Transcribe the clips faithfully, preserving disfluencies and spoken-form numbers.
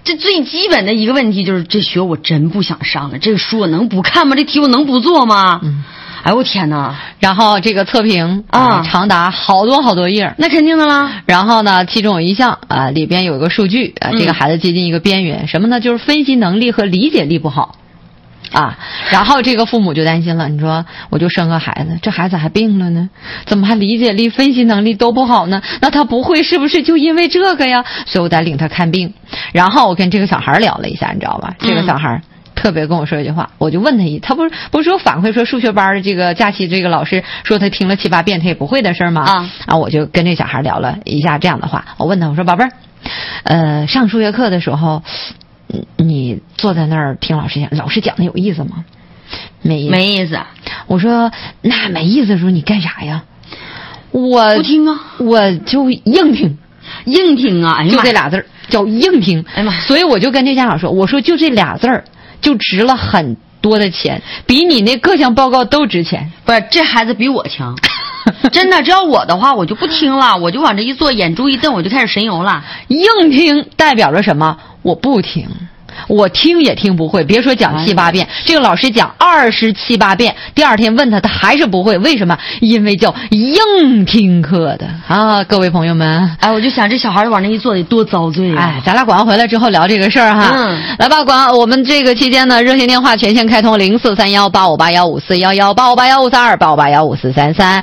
这最基本的一个问题就是这学我真不想上了，这个书我能不看吗？这题我能不做吗？嗯，哎呦我天哪！ 然后这个测评啊、呃，长达好多好多页， 那肯定的啦。 然后呢，其中有一项啊、呃，里边有一个数据啊、呃，这个孩子接近一个边缘，嗯、什么呢？就是分析能力和理解力不好。啊，然后这个父母就担心了，你说我就生个孩子，这孩子还病了呢，怎么还理解力、分析能力都不好呢？那他不会是不是就因为这个呀？所以我得领他看病。然后我跟这个小孩聊了一下，你知道吧？这个小孩特别跟我说一句话，我就问他一，他不是不是说反馈说数学班的这个假期这个老师说他听了七八遍他也不会的事儿吗？啊，啊，我就跟这小孩聊了一下这样的话，我问他，我说宝贝儿，呃，上数学课的时候。你坐在那儿听老师讲，老师讲的有意思吗？没意思， 没意思。 我说那没意思的时候你干啥呀？我不听啊， 我就硬听， 硬听啊，哎呀， 就这俩字儿叫硬听。 哎呀妈， 所以我就跟这家长说，我说就这俩字儿就值了很多的钱，比你那各项报告都值钱。 不是，这孩子比我强。真的，只要我的话，我就不听了，我就往这一坐，眼珠一瞪，我就开始神游了。 硬听代表着什么？我不听，我听也听不会，别说讲七八遍，这个老师讲二十七八遍，第二天问他，他还是不会，为什么？因为叫硬听课的啊，各位朋友们。 哎，我就想这小孩往那一坐得多遭罪啊！ 哎，咱俩广告回来之后聊这个事儿哈。嗯，来吧，广告，我们这个期间呢，热线电话全线开通零四三幺八五八幺五四幺幺八五八幺五三二八五八幺五四三三。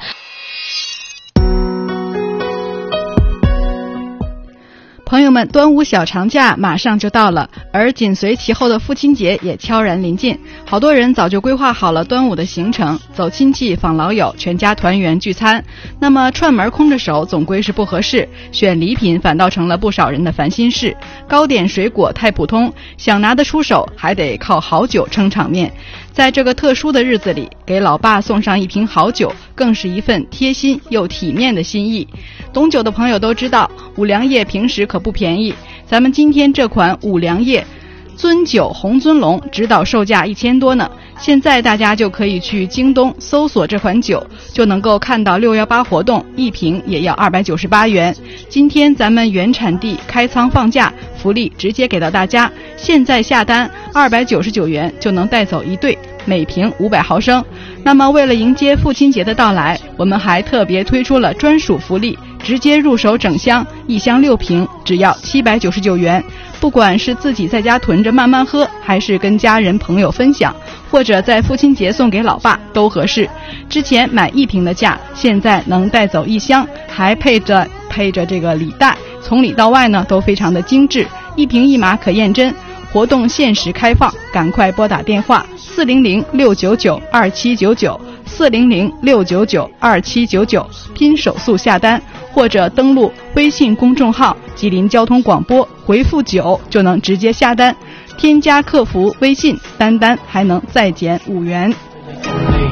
朋友们，端午小长假马上就到了，而紧随其后的父亲节也悄然临近，好多人早就规划好了端午的行程，走亲戚访老友，全家团圆聚餐。那么串门空着手总归是不合适，选礼品反倒成了不少人的烦心事。糕点水果太普通，想拿得出手还得靠好酒撑场面。在这个特殊的日子里，给老爸送上一瓶好酒，更是一份贴心又体面的心意。懂酒的朋友都知道，五粮液平时可不便宜，咱们今天这款五粮液尊酒红尊龙指导售价一千多呢。现在大家就可以去京东搜索这款酒，就能够看到六一八活动，一瓶也要二百九十八元。今天咱们原产地开仓放价，福利直接给到大家，现在下单二百九十九元就能带走一对，每瓶五百毫升。那么为了迎接父亲节的到来，我们还特别推出了专属福利，直接入手整箱，一箱六瓶，只要七百九十九元。不管是自己在家囤着慢慢喝，还是跟家人朋友分享，或者在父亲节送给老爸都合适。之前买一瓶的价，现在能带走一箱，还配着配着这个礼袋，从里到外呢都非常的精致，一瓶一码可验真。活动限时开放，赶快拨打电话四零零六九九二七九九四零零六九九二七九九，拼手速下单，或者登录微信公众号吉林交通广播，回复九就能直接下单，添加客服微信，单单还能再减五元。